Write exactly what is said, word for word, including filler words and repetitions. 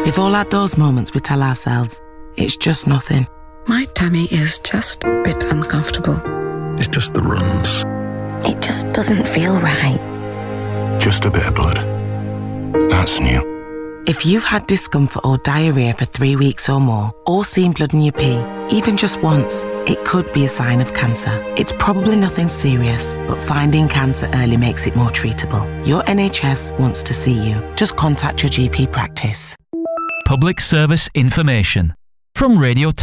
We've all had those moments we tell ourselves, it's just nothing. My tummy is just a bit uncomfortable. It's just the runs. It just doesn't feel right. Just a bit of blood. That's new. If you've had discomfort or diarrhea for three weeks or more, or seen blood in your pee, even just once, it could be a sign of cancer. It's probably nothing serious, but finding cancer early makes it more treatable. Your N H S wants to see you. Just contact your G P practice. Public service information from Radio